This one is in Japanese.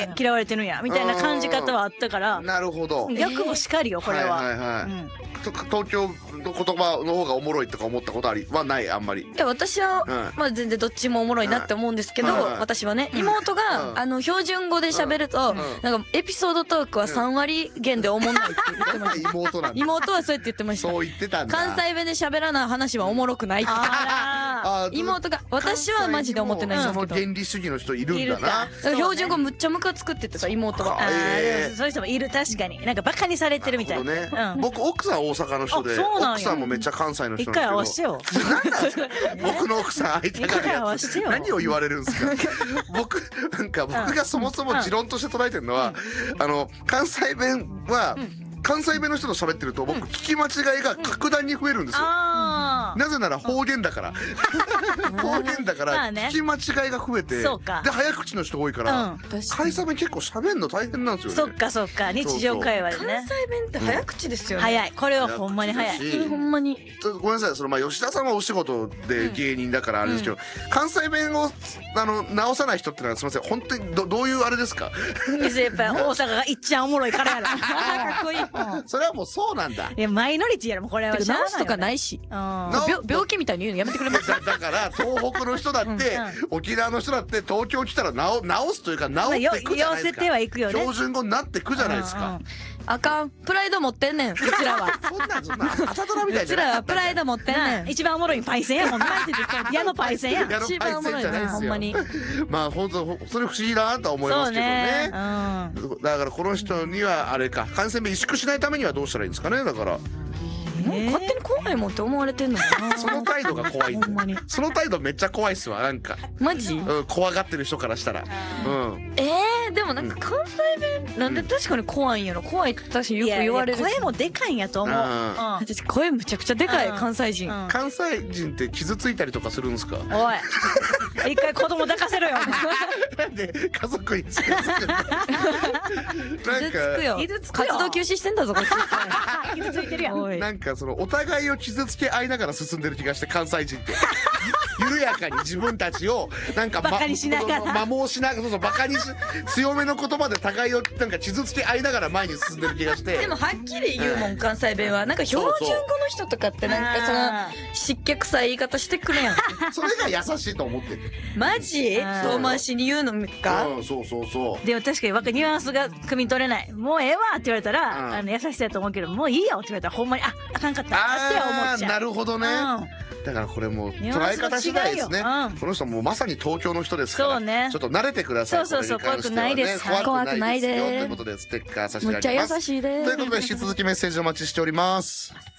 嫌われてるんやみたいな感じ方はあったから。 なるほど。 逆もしかりよこれは。 はいはいはい。東京の言葉の方がおもろいとか思ったことはない？あんまり。 いや私はまあ全然どっちもおもろいなって思うんですけど、私はね、妹が標準語で喋るとなんかエピソードトークは3割減でおもんないって言ってました。 妹なんだ。 妹はそうやって言ってました。 そう言ってたんだ。 関西弁で喋らない話はおもろくないって。妹が、私はマジで思ってないんですけど。 その原理主義の人いるんだな。 標準語むっちゃムカつくって言ってた妹は。 そういう人もいる。確かになんかバカにされてるみたいな。 僕奥さん大阪の人で、奥さんもめっちゃ関西の人なんですけど。一回合わしてよ。 僕の奥さん会いたがるやつ。何を言われるんですか。僕がそもそも持論として捉えてるのは、関西弁は関西弁の人と喋ってると僕聞き間違いが格段に増えるんですよ。なぜなら方言だから方言だから聞き間違いが増えて、で早口の人多いから関西弁結構喋るの大変なんですよね。 そっかそっか、日常会話でね。 関西弁って早口ですよね。 早い、これはほんまに早い。 ほんまにごめんなさい、その吉田さんはお仕事で芸人だからあれですけど、関西弁を直さない人ってのはすみません、本当にどういうあれですか。 やっぱ大阪がいっちゃんおもろいからやろ。かっこいい。 それはもうそうなんだ。 いやマイノリティやろ、もうこれは。 直すとかないし、病気みたいに言うのやめてくれます。 だから東北の人だって沖縄の人だって東京来たら直すというか直ってくじゃないですか。標準語になってくじゃないですか。 あかん、プライド持ってんねん、うちらは。 そんな朝ドラみたいじゃない。 うちらはプライド持ってんねん。 一番おもろいパイセンやもんな。矢のパイセンや。 一番おもろいな、ほんまに。 まあ本当それ不思議だなとは思いますけどね。だからこの人にはあれか、感染弁萎縮しないためにはどうしたらいいんですかね。だから勝手に怖いもんって思われてんのかな。 その態度が怖いんだよ。その態度めっちゃ怖いっすわ、なんか。 マジ？ 怖がってる人からしたら。 でもなんか関西弁なんで確かに怖いんやろ。怖いって確かによく言われる。 声もでかいんやと思う。 私声むちゃくちゃでかい、関西人。 関西人って傷ついたりとかするんですか？ おい、一回子供抱かせろよ。 なんで家族に傷つくの？ 傷つくよ。活動休止してんだぞこっち。 傷ついてるやん。 なんかそのお互いを傷つけ合いながら進んでる気がして、関西人って緩やかに自分たちをなんかバカにしながら、 摩耗しながら、そうバカにし強めの言葉で互いをなんか傷つけ合いながら前に進んでる気がして。 でもはっきり言うもん、関西弁は。なんか標準語の人とかってなんかその湿気臭い言い方してくるやん。 それが優しいと思ってる。 マジ？遠回しに言うのか？ そうでも確かにニュアンスが汲み取れない。もうええわって言われたら優しさやと思うけど、もういいよって言われたらほんまにあかんかったって思っちゃう。 なるほどね。だからこれもう捉え方次第ですね。この人もまさに東京の人ですから、ちょっと慣れてください。 そう怖くないです。 怖くないですよ。 ということでステッカー差し上げます。 めっちゃ優しいです。 ということで引き続きメッセージお待ちしております。